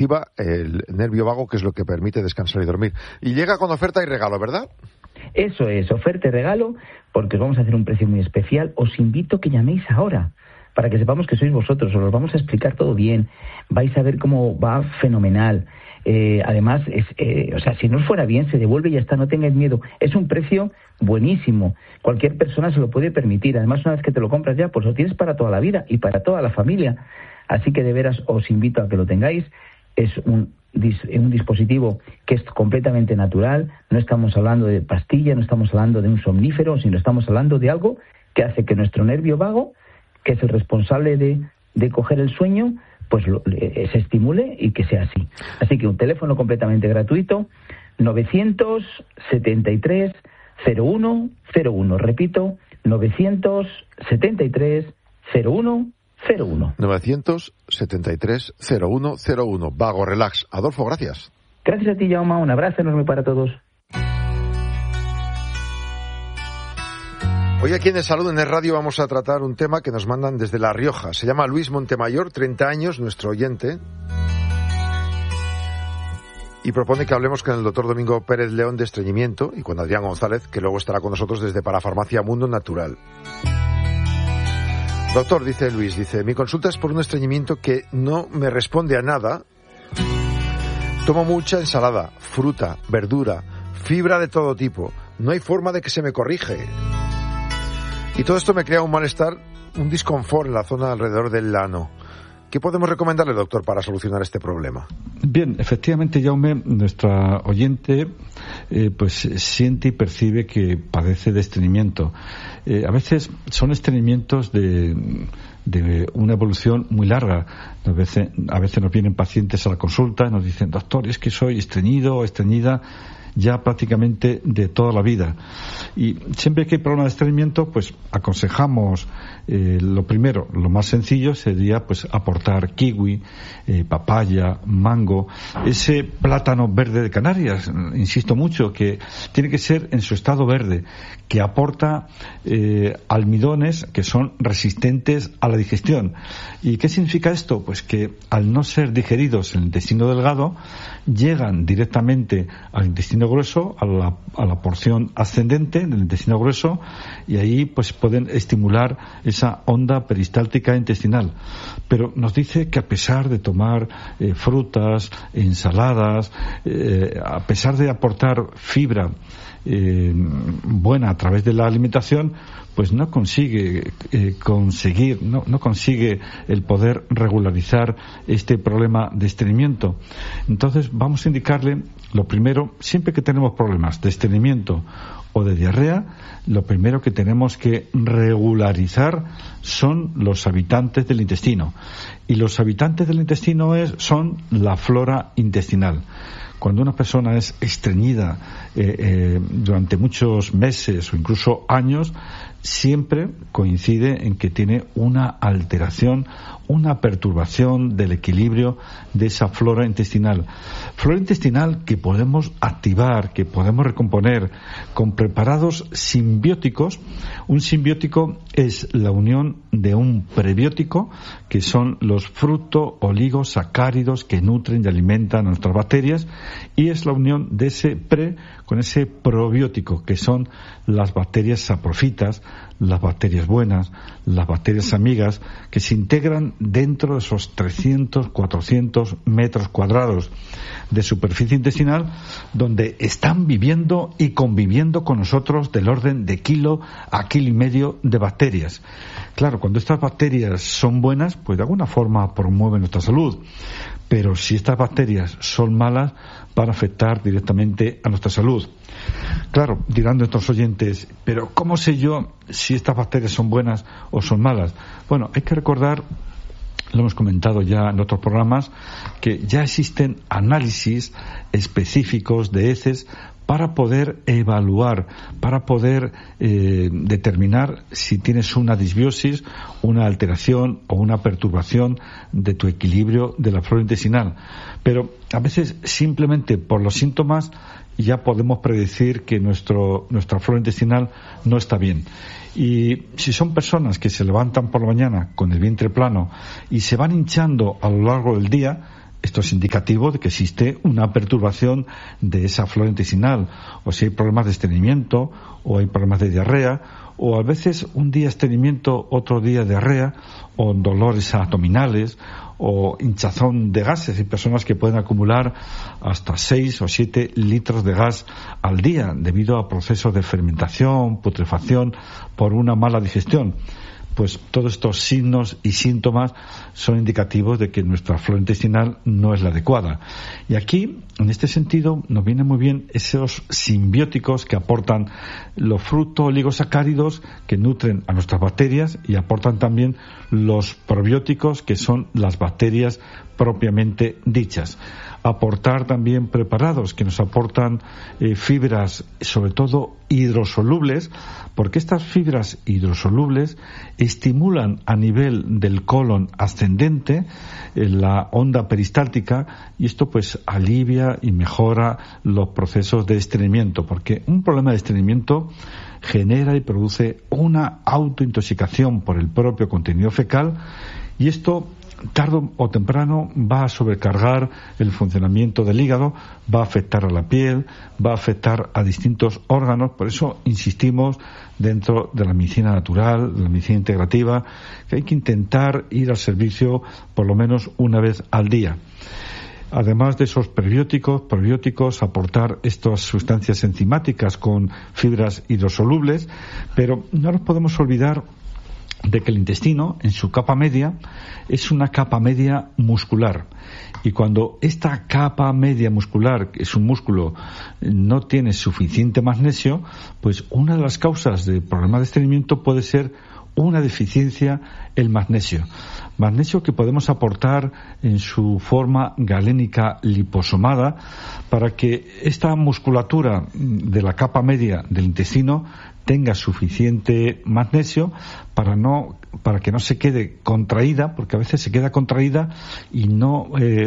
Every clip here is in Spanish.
activa el nervio vago, que es lo que permite descansar y dormir. Y llega con oferta y regalo, ¿verdad? Eso es, oferta y regalo, porque os vamos a hacer un precio muy especial. Os invito a que llaméis ahora, para que sepamos que sois vosotros. Os lo vamos a explicar todo bien. Vais a ver cómo va fenomenal. Además, si no os fuera bien, se devuelve y ya está, no tengáis miedo. Es un precio buenísimo. Cualquier persona se lo puede permitir. Además, una vez que te lo compras ya, pues lo tienes para toda la vida y para toda la familia. Así que de veras os invito a que lo tengáis. Es un dispositivo que es completamente natural. No estamos hablando de pastilla, no estamos hablando de un somnífero, sino estamos hablando de algo que hace que nuestro nervio vago, que es el responsable de coger el sueño, pues se estimule y que sea así. Así que un teléfono completamente gratuito, 973 0101. Repito, 973 0101. 973 0101. Vago Relax. Adolfo, gracias. Gracias a ti, Jaume. Un abrazo enorme para todos. Hoy aquí en El Salud, en el Radio, vamos a tratar un tema que nos mandan desde La Rioja. Se llama Luis Montemayor, 30 años, nuestro oyente, y propone que hablemos con el doctor Domingo Pérez León de estreñimiento y con Adrián González, que luego estará con nosotros desde Parafarmacia Mundo Natural. Doctor, dice Luis, mi consulta es por un estreñimiento que no me responde a nada. Tomo mucha ensalada, fruta, verdura, fibra de todo tipo. No hay forma de que se me corrige. Y todo esto me crea un malestar, un disconfort en la zona alrededor del ano. ¿Qué podemos recomendarle, doctor, para solucionar este problema? Bien, efectivamente, Jaume, nuestra oyente pues siente y percibe que padece de estreñimiento. A veces son estreñimientos de una evolución muy larga. A veces nos vienen pacientes a la consulta y nos dicen, doctor, es que soy estreñido o estreñida ya prácticamente de toda la vida. Y siempre que hay problemas de estreñimiento, pues aconsejamos lo primero, lo más sencillo sería pues aportar kiwi, papaya, mango, ese plátano verde de Canarias, insisto mucho, que tiene que ser en su estado verde, que aporta almidones que son resistentes a la digestión. ¿Y qué significa esto? Pues que al no ser digeridos en el intestino delgado, llegan directamente al intestino grueso, a la porción ascendente del intestino grueso, y ahí pues pueden estimular esa onda peristáltica intestinal. Pero nos dice que a pesar de tomar frutas, ensaladas, a pesar de aportar fibra buena a través de la alimentación, pues no consigue no consigue el poder regularizar este problema de estreñimiento. Entonces vamos a indicarle, lo primero, siempre que tenemos problemas de estreñimiento o de diarrea, lo primero que tenemos que regularizar son los habitantes del intestino. Y los habitantes del intestino son la flora intestinal. Cuando una persona es estreñida durante muchos meses o incluso años, siempre coincide en que tiene una alteración, una perturbación del equilibrio de esa flora intestinal. Flora intestinal que podemos activar, que podemos recomponer con preparados simbióticos. Un simbiótico es la unión de un prebiótico, que son los fructooligosacáridos que nutren y alimentan a nuestras bacterias, y es la unión de ese pre con ese probiótico, que son las bacterias saprofitas, las bacterias buenas, las bacterias amigas, que se integran dentro de esos 300, 400 metros cuadrados de superficie intestinal, donde están viviendo y conviviendo con nosotros del orden de kilo a kilo y medio de bacterias. Claro, cuando estas bacterias son buenas, pues de alguna forma promueven nuestra salud. Pero si estas bacterias son malas, van a afectar directamente a nuestra salud. Claro, dirán nuestros oyentes, pero ¿cómo sé yo si estas bacterias son buenas o son malas? Bueno, hay que recordar, lo hemos comentado ya en otros programas, que ya existen análisis específicos de heces para poder evaluar, para poder determinar si tienes una disbiosis, una alteración o una perturbación de tu equilibrio de la flora intestinal. Pero a veces simplemente por los síntomas ya podemos predecir que nuestra flora intestinal no está bien. Y si son personas que se levantan por la mañana con el vientre plano y se van hinchando a lo largo del día, esto es indicativo de que existe una perturbación de esa flora intestinal, o si hay problemas de estreñimiento, o hay problemas de diarrea, o a veces un día estreñimiento, otro día diarrea, o dolores abdominales, o hinchazón de gases. Hay personas que pueden acumular hasta 6 o 7 litros de gas al día debido a procesos de fermentación, putrefacción, por una mala digestión. Pues todos estos signos y síntomas son indicativos de que nuestra flora intestinal no es la adecuada. Y aquí, en este sentido, nos vienen muy bien esos simbióticos que aportan los frutos oligosacáridos que nutren a nuestras bacterias, y aportan también los probióticos, que son las bacterias propiamente dichas. Aportar también preparados que nos aportan fibras, sobre todo hidrosolubles, porque estas fibras hidrosolubles estimulan a nivel del colon ascendente la onda peristáltica, y esto pues alivia y mejora los procesos de estreñimiento, porque un problema de estreñimiento genera y produce una autointoxicación por el propio contenido fecal, y esto tarde o temprano va a sobrecargar el funcionamiento del hígado, va a afectar a la piel, va a afectar a distintos órganos. Por eso insistimos dentro de la medicina natural, de la medicina integrativa, que hay que intentar ir al servicio por lo menos una vez al día. Además de esos probióticos, aportar estas sustancias enzimáticas con fibras hidrosolubles, pero no nos podemos olvidar de que el intestino, en su capa media, es una capa media muscular. Y cuando esta capa media muscular, que es un músculo, no tiene suficiente magnesio, pues una de las causas de problemas de estreñimiento puede ser una deficiencia el magnesio. Magnesio que podemos aportar en su forma galénica liposomada para que esta musculatura de la capa media del intestino tenga suficiente magnesio para que no se quede contraída, porque a veces se queda contraída y no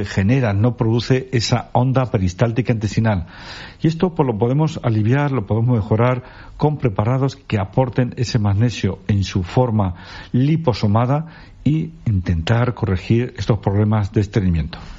no produce esa onda peristáltica intestinal. Y esto pues lo podemos aliviar, lo podemos mejorar con preparados que aporten ese magnesio en su forma liposomada y intentar corregir estos problemas de estreñimiento.